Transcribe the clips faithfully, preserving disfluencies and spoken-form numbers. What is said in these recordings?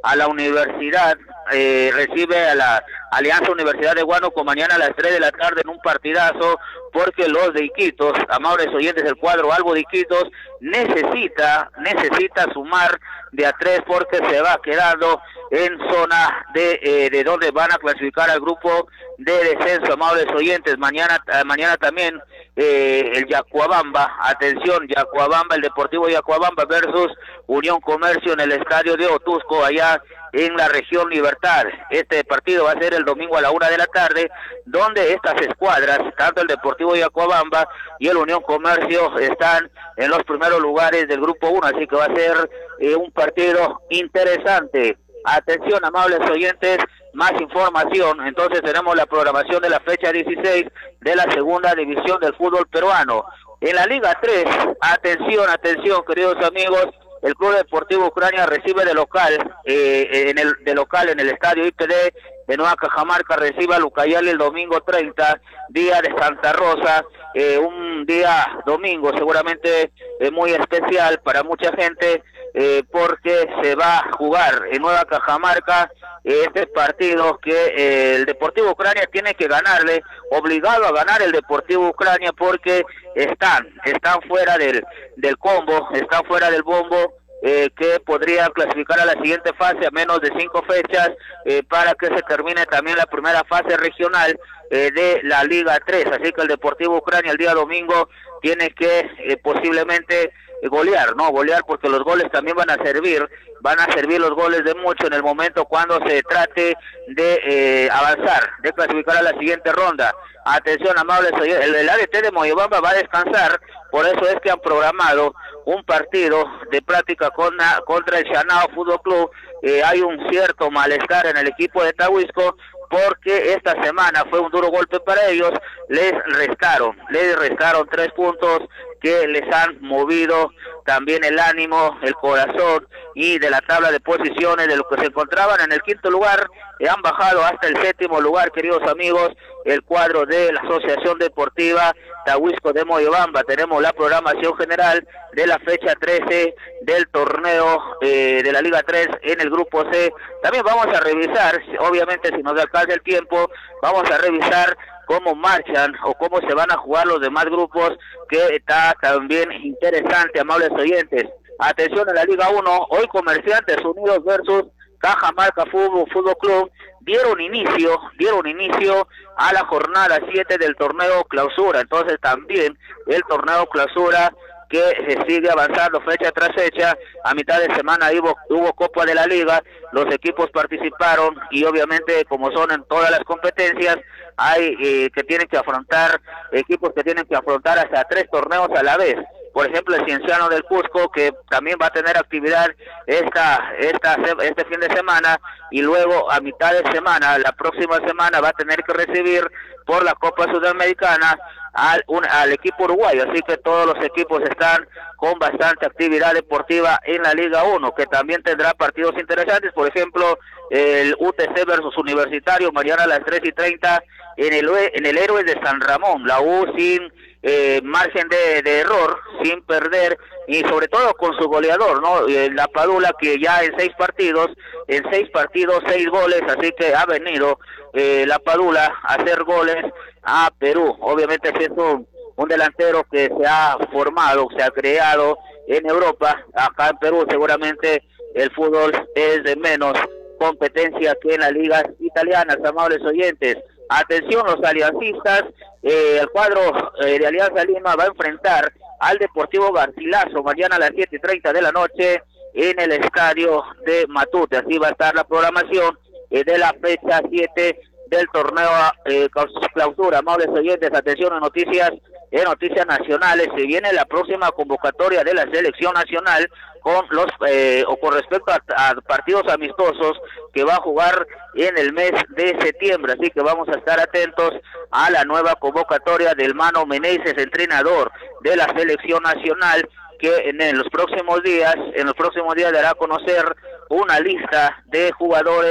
a la universidad, eh, recibe a la Alianza Universidad de Huánuco mañana a las tres de la tarde en un partidazo, porque los de Iquitos, amables oyentes del cuadro Albo de Iquitos, necesita, necesita sumar de a tres porque se va quedando en zona de, eh, de donde van a clasificar al grupo de descenso, amables oyentes. Mañana, eh, mañana también eh, el Yacuabamba, atención, Yacuabamba, el Deportivo Yacuabamba versus Unión Comercio en el estadio de Otusco, allá en la región Libertad. Este partido va a ser el domingo a la una de la tarde, donde estas escuadras, tanto el Deportivo Yacuabamba y el Unión Comercio, están en los primeros lugares del grupo uno, así que va a ser eh, un partido interesante. Atención, amables oyentes, más información. Entonces tenemos la programación de la fecha dieciséis de la segunda división del fútbol peruano. En la Liga tres, atención, atención, queridos amigos, el Club Deportivo Ucrania recibe de local, eh, en el de local en el estadio I P D de Nueva Cajamarca, recibe a Lucayali el domingo treinta, día de Santa Rosa, eh, un día domingo seguramente eh, muy especial para mucha gente, eh, porque se va a jugar en Nueva Cajamarca eh, este partido que eh, el Deportivo Ucrania tiene que ganarle, obligado a ganar el Deportivo Ucrania, porque están, están fuera del, del combo, están fuera del bombo, Eh, que podría clasificar a la siguiente fase a menos de cinco fechas, eh, para que se termine también la primera fase regional eh, de la Liga tres, así que el Deportivo Ucrania el día domingo tiene que eh, posiblemente golear, no golear, porque los goles también van a servir, van a servir los goles de mucho en el momento cuando se trate de eh, avanzar, de clasificar a la siguiente ronda. Atención, amables, el, el A D T de Moyobamba va a descansar, por eso es que han programado un partido de práctica con, contra el Chanao Fútbol Club. Eh, hay un cierto malestar en el equipo de Tahuisco, porque esta semana fue un duro golpe para ellos, les restaron, les restaron tres puntos que les han movido también el ánimo, el corazón, y de la tabla de posiciones de lo que se encontraban en el quinto lugar, eh, han bajado hasta el séptimo lugar, queridos amigos, el cuadro de la Asociación Deportiva Tahuisco de Moyobamba. Tenemos la programación general de la fecha trece del torneo eh, de la Liga tres en el grupo C. También vamos a revisar, obviamente si nos alcanza el tiempo, vamos a revisar cómo marchan o cómo se van a jugar los demás grupos, que está también interesante, amables oyentes. Atención en la Liga uno, hoy Comerciantes Unidos versus Cajamarca Fútbol, Fútbol Club dieron inicio, dieron inicio a la jornada siete del torneo clausura. Entonces también el torneo clausura que se sigue avanzando fecha tras fecha. A mitad de semana hubo, hubo Copa de la Liga, los equipos participaron y obviamente, como son en todas las competencias, hay eh, que tienen que afrontar, equipos que tienen que afrontar hasta tres torneos a la vez. Por ejemplo, el Cienciano del Cusco, que también va a tener actividad esta, esta, este fin de semana, y luego a mitad de semana, la próxima semana, va a tener que recibir por la Copa Sudamericana al, un, al equipo uruguayo. Así que todos los equipos están con bastante actividad deportiva en la Liga uno, que también tendrá partidos interesantes. Por ejemplo, el U T C versus Universitario, mañana a las tres y treinta, en el, en el Héroes de San Ramón. La U sin eh, margen de, de error, sin perder, y sobre todo con su goleador, ¿no? Eh, la Padula, que ya en seis partidos, en seis partidos, seis goles, así que ha venido eh, la Padula a hacer goles a Perú. Obviamente es un, un delantero que se ha formado, se ha creado en Europa. Acá en Perú seguramente el fútbol es de menos competencia que en las ligas italianas, amables oyentes. Atención, los aliancistas, eh, el cuadro eh, de Alianza Lima va a enfrentar al Deportivo Garcilaso mañana a las siete y treinta de la noche en el estadio de Matute. Así va a estar la programación eh, de la fecha siete del torneo eh, clausura. Amables oyentes, atención, en noticias, en noticias nacionales, se viene la próxima convocatoria de la selección nacional con los eh, o con respecto a, a partidos amistosos que va a jugar en el mes de septiembre, así que vamos a estar atentos a la nueva convocatoria del Mano Meneses, entrenador de la selección nacional, que en, en los próximos días, en los próximos días dará a conocer una lista de jugadores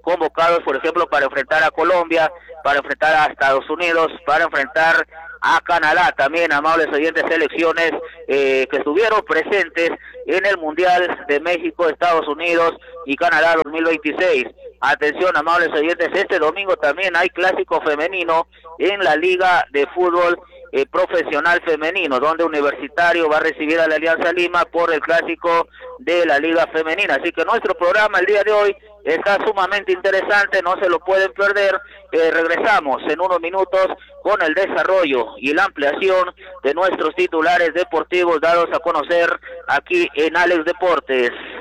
convocados, por ejemplo, para enfrentar a Colombia, para enfrentar a Estados Unidos, para enfrentar a Canadá, también, amables oyentes, selecciones eh, que estuvieron presentes en el Mundial de México, Estados Unidos y Canadá dos mil veintiséis. Atención, amables oyentes, este domingo también hay clásico femenino en la Liga de Fútbol eh, Profesional Femenino, donde Universitario va a recibir a la Alianza Lima por el clásico de la Liga Femenina. Así que nuestro programa el día de hoy está sumamente interesante, no se lo pueden perder. Eh, regresamos en unos minutos con el desarrollo y la ampliación de nuestros titulares deportivos dados a conocer aquí en Alex Deportes.